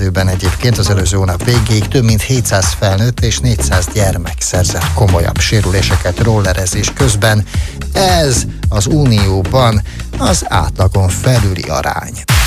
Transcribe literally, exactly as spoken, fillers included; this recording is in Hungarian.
erdőben egyébként az előző hónap végéig több mint hétszáz felnőtt és négyszáz gyermek szerzett komolyabb sérüléseket rollerezés közben. Ez az Unióban az átlagon felüli arány.